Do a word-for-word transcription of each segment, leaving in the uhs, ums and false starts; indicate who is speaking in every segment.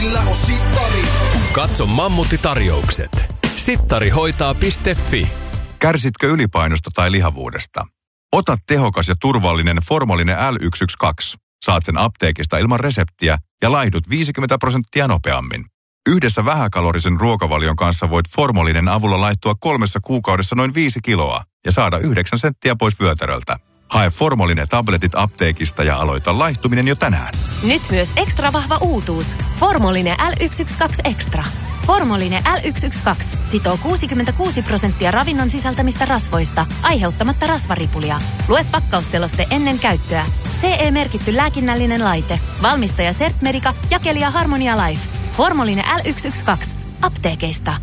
Speaker 1: Meillä on Sittari.
Speaker 2: Katso mammuttitarjoukset. sittari hoitaa piste fi.
Speaker 3: Kärsitkö ylipainosta tai lihavuudesta? Ota tehokas ja turvallinen Formolinen L yksi yksi kaksi. Saat sen apteekista ilman reseptiä ja laihdut viisikymmentä prosenttia nopeammin. Yhdessä vähäkalorisen ruokavalion kanssa voit Formolinen avulla laihtua kolmessa kuukaudessa noin viisi kiloa ja saada yhdeksän senttiä pois vyötäröltä. Hae Formolinen tabletit apteekista ja aloita laihtuminen jo tänään.
Speaker 4: Nyt myös ekstra vahva uutuus. Formolinen L yksi yksi kaksi Extra. Formolinen L yksi yksi kaksi sitoo kuusikymmentäkuusi prosenttia ravinnon sisältämistä rasvoista, aiheuttamatta rasvaripulia. Lue pakkausseloste ennen käyttöä. C E-merkitty lääkinnällinen laite. Valmistaja Certmedica, jakelija Harmonia Life. Formolinen L yksi yksi kaksi. Apteekeista.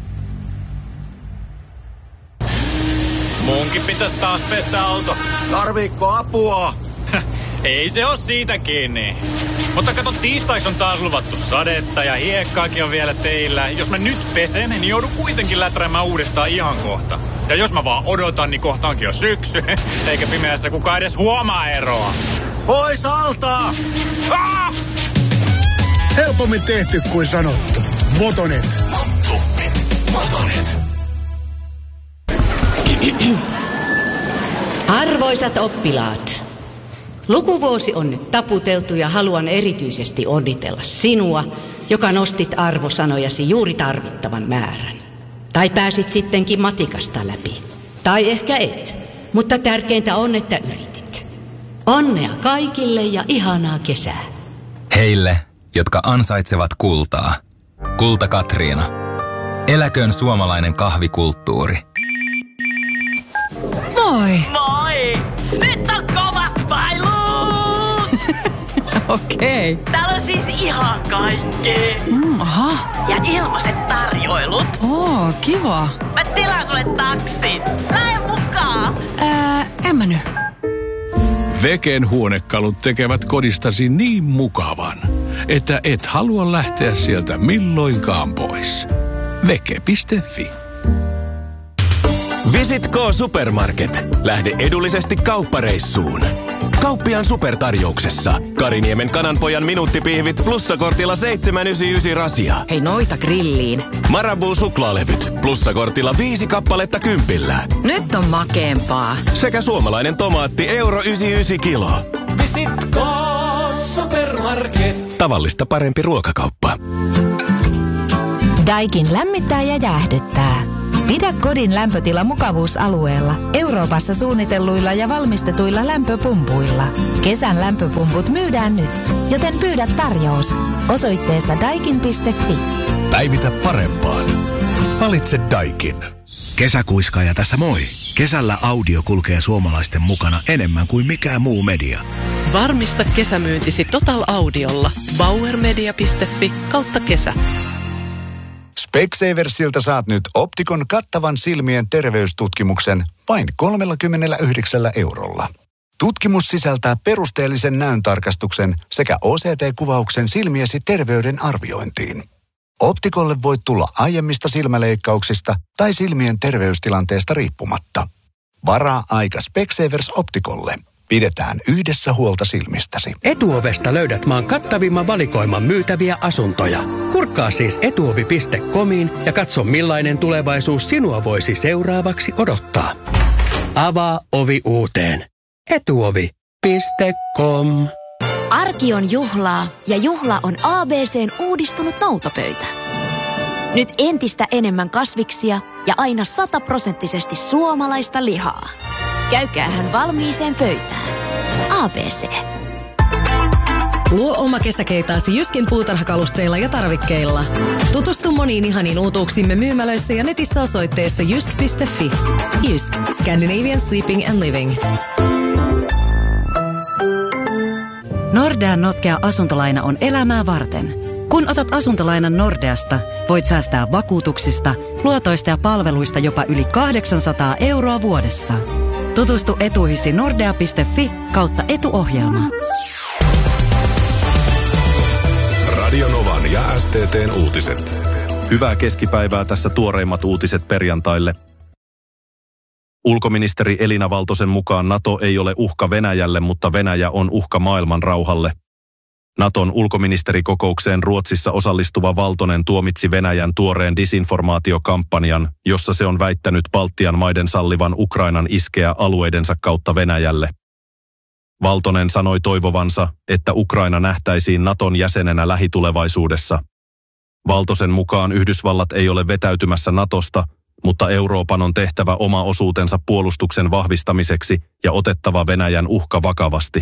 Speaker 5: Munkin pitäisi taas pestä auto.
Speaker 6: Tarviikko apua?
Speaker 5: Ei se oo siitä kiinni. Mutta kato, tiistaiksi on taas luvattu sadetta ja hiekkaakin on vielä teillä. Jos mä nyt pesen, niin joudun kuitenkin läträämään uudestaan ihan kohta. Ja jos mä vaan odotan, niin kohta onkin jo syksy. Eikä pimeässä kukaan edes huomaa eroa.
Speaker 6: Pois alta!
Speaker 5: Ah!
Speaker 7: Helpommin tehty kuin sanottu. Motonet.
Speaker 1: Motonet. Motonet.
Speaker 8: Arvoisat oppilaat, lukuvuosi on nyt taputeltu ja haluan erityisesti onnitella sinua, joka nostit arvosanojasi juuri tarvittavan määrän. Tai pääsit sittenkin matikasta läpi. Tai ehkä et, mutta tärkeintä on, että yritit. Onnea kaikille ja ihanaa kesää.
Speaker 9: Heille, jotka ansaitsevat kultaa. Kulta Katriina. Eläköön suomalainen kahvikulttuuri.
Speaker 10: Moi!
Speaker 11: Moi! Nyt on kovat pailut!
Speaker 10: Okei. Okay.
Speaker 11: Täällä on siis ihan kaikkea.
Speaker 10: Mm, aha.
Speaker 11: Ja ilmaiset tarjoilut.
Speaker 10: Oo, kiva.
Speaker 11: Mä tilaan sulle taksit. Lähde mukaan!
Speaker 10: Ää, en mä nyt.
Speaker 12: Veken huonekalut tekevät kodistasi niin mukavan, että et halua lähteä sieltä milloinkaan pois. Veke piste fi.
Speaker 13: Visit K Supermarket. Lähde edullisesti kauppareissuun. Kauppiaan supertarjouksessa. Kariniemen kananpojan minuuttipihvit plussakortilla seitsemän yhdeksänkymmentäyhdeksän rasia.
Speaker 14: Hei, noita grilliin.
Speaker 13: Marabou suklaalevyt plussakortilla viisi kappaletta kympillä.
Speaker 14: Nyt on makeempaa.
Speaker 13: Sekä suomalainen tomaatti euro yhdeksänkymmentäyhdeksän kilo.
Speaker 1: Visit K Supermarket.
Speaker 13: Tavallista parempi ruokakauppa.
Speaker 15: Daikin lämmittää ja jäähdyttää. Pidä kodin lämpötila mukavuusalueella Euroopassa suunnitelluilla ja valmistetuilla lämpöpumpuilla. Kesän lämpöpumput myydään nyt, joten pyydä tarjous osoitteessa daikin piste fi.
Speaker 16: Päivitä parempaan. Valitse Daikin.
Speaker 17: Kesäkuiskaaja tässä moi. Kesällä audio kulkee suomalaisten mukana enemmän kuin mikään muu media.
Speaker 18: Varmista kesämyyntisi Total Audiolla. bauermedia piste fi kautta kesä.
Speaker 3: Specsaversilta saat nyt Optikon kattavan silmien terveystutkimuksen vain kolmekymmentäyhdeksän eurolla. Tutkimus sisältää perusteellisen näöntarkastuksen sekä O C T-kuvauksen silmiesi terveyden arviointiin. Optikolle voit tulla aiemmista silmäleikkauksista tai silmien terveystilanteesta riippumatta. Varaa aika Specsavers Optikolle. Pidetään yhdessä huolta silmistäsi.
Speaker 19: Etuovesta löydät maan kattavimman valikoiman myytäviä asuntoja. Kurkkaa siis etuovi piste comiin ja katso millainen tulevaisuus sinua voisi seuraavaksi odottaa. Avaa ovi uuteen. etuovi piste com.
Speaker 4: Arki on juhlaa ja juhla on A B C:n uudistunut noutopöytä. Nyt entistä enemmän kasviksia ja aina sataprosenttisesti suomalaista lihaa. Käykäähän valmiiseen pöytään. A B C.
Speaker 20: Luo oma kesäkeitaasi Jyskin puutarhakalusteilla ja tarvikkeilla. Tutustu moniin ihaniin uutuuksimme myymälöissä ja netissä osoitteessa jysk piste fi. Jysk. Scandinavian Sleeping and Living.
Speaker 6: Nordean notkea asuntolaina on elämää varten. Kun otat asuntolainan Nordeasta, voit säästää vakuutuksista, luotoista ja palveluista jopa yli kahdeksansataa euroa vuodessa. Tutustu etuihisi nordea piste fi kautta etuohjelma.
Speaker 16: Radio Novan ja S T T:n uutiset.
Speaker 21: Hyvää keskipäivää, tässä tuoreimmat uutiset perjantaille. Ulkoministeri Elina Valtosen mukaan NATO ei ole uhka Venäjälle, mutta Venäjä on uhka maailman rauhalle. Naton ulkoministerikokoukseen Ruotsissa osallistuva Valtonen tuomitsi Venäjän tuoreen disinformaatiokampanjan, jossa se on väittänyt Baltian maiden sallivan Ukrainan iskeä alueidensa kautta Venäjälle. Valtonen sanoi toivovansa, että Ukraina nähtäisiin Naton jäsenenä lähitulevaisuudessa. Valtosen mukaan Yhdysvallat ei ole vetäytymässä Natosta, mutta Euroopan on tehtävä oma osuutensa puolustuksen vahvistamiseksi ja otettava Venäjän uhka vakavasti.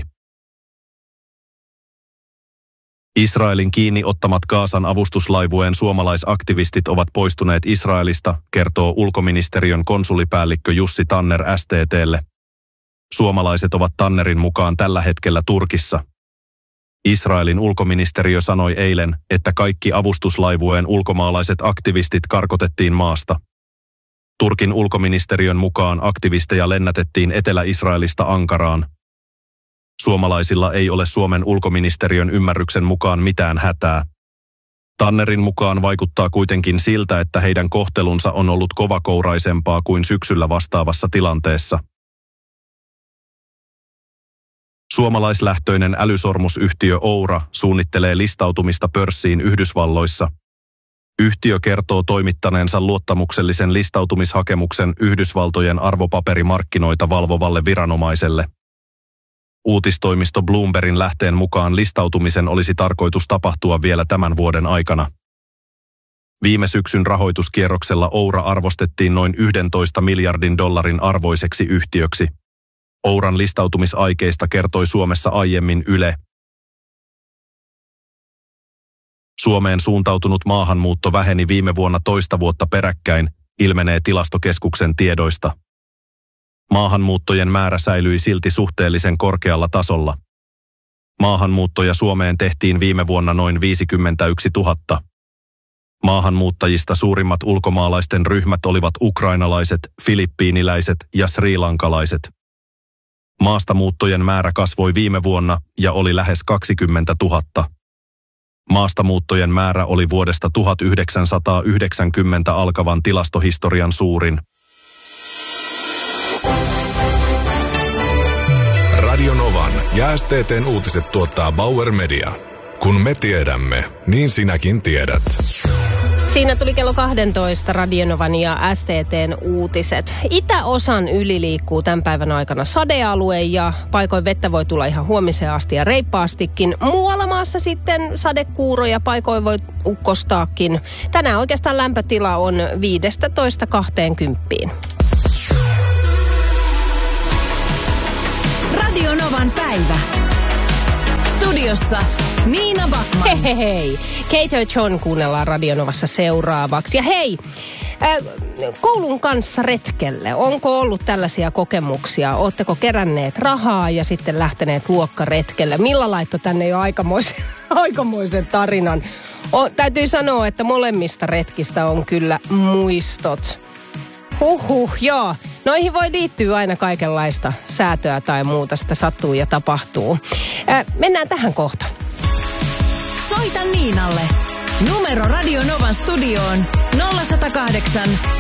Speaker 21: Israelin kiinni ottamat Gazan avustuslaivueen suomalaisaktivistit ovat poistuneet Israelista, kertoo ulkoministeriön konsulipäällikkö Jussi Tanner S T T:lle. Suomalaiset ovat Tannerin mukaan tällä hetkellä Turkissa. Israelin ulkoministeriö sanoi eilen, että kaikki avustuslaivueen ulkomaalaiset aktivistit karkotettiin maasta. Turkin ulkoministeriön mukaan aktivisteja lennätettiin Etelä-Israelista Ankaraan. Suomalaisilla ei ole Suomen ulkoministeriön ymmärryksen mukaan mitään hätää. Tannerin mukaan vaikuttaa kuitenkin siltä, että heidän kohtelunsa on ollut kovakouraisempaa kuin syksyllä vastaavassa tilanteessa. Suomalaislähtöinen älysormusyhtiö Oura suunnittelee listautumista pörssiin Yhdysvalloissa. Yhtiö kertoo toimittaneensa luottamuksellisen listautumishakemuksen Yhdysvaltojen arvopaperimarkkinoita valvovalle viranomaiselle. Uutistoimisto Bloombergin lähteen mukaan listautumisen olisi tarkoitus tapahtua vielä tämän vuoden aikana. Viime syksyn rahoituskierroksella Oura arvostettiin noin yksitoista miljardin dollarin arvoiseksi yhtiöksi. Ouran listautumisaikeista kertoi Suomessa aiemmin Yle. Suomeen suuntautunut maahanmuutto väheni viime vuonna toista vuotta peräkkäin, ilmenee Tilastokeskuksen tiedoista. Maahanmuuttojen määrä säilyi silti suhteellisen korkealla tasolla. Maahanmuuttoja Suomeen tehtiin viime vuonna noin viisikymmentäyksituhatta. Maahanmuuttajista suurimmat ulkomaalaisten ryhmät olivat ukrainalaiset, filippiiniläiset ja srilankalaiset. Maastamuuttojen määrä kasvoi viime vuonna ja oli lähes kaksikymmentätuhatta. Maastamuuttojen määrä oli vuodesta tuhatyhdeksänsataayhdeksänkymmentä alkavan tilastohistorian suurin.
Speaker 16: Radio Novan ja S T T:n uutiset tuottaa Bauer Media. Kun me tiedämme, niin sinäkin tiedät.
Speaker 2: Siinä tuli kello kaksitoista Radionovan ja S T T:n uutiset. Itäosan yli liikkuu tämän päivän aikana sadealue ja paikoin vettä voi tulla ihan huomiseen asti ja reippaastikin. Muualla maassa sitten sadekuuroja paikoin voi ukkostaakin. Tänään oikeastaan lämpötila on viisitoista kaksikymmentä.
Speaker 20: Radionovan päivä. Studiossa Niina Backman.
Speaker 2: Hei hei hei. Kate ja John kuunnellaan Radionovassa seuraavaksi. Ja hei, äh, koulun kanssa retkelle. Onko ollut tällaisia kokemuksia? Ootteko keränneet rahaa ja sitten lähteneet luokkaretkelle? Milla laittoi tänne jo aikamoisen, aikamoisen tarinan? O, täytyy sanoa, että molemmista retkistä on kyllä muistot. Huhhuh, joo. Noihin voi liittyä aina kaikenlaista säätöä tai muuta, sitä sattuu ja tapahtuu. Äh, mennään tähän kohtaan.
Speaker 20: Soita Niinalle. Numero Radio Novan studioon nolla sata kahdeksan